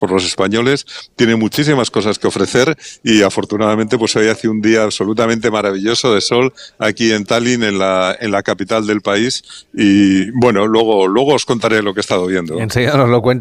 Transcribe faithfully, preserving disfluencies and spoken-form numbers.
por los españoles, tiene muchísimas cosas que ofrecer y afortunadamente pues hoy hace un día absolutamente maravilloso de sol aquí en Tallinn, en la, en la capital del país y bueno, luego, luego os contaré lo que he estado viendo. Enseguida nos lo cuenta.